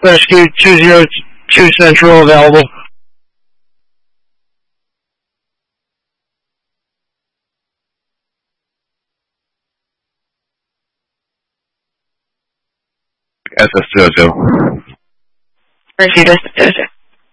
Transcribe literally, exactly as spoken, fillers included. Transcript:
Rescue two zero two Central available. S S two oh two. Rescue S S two oh two.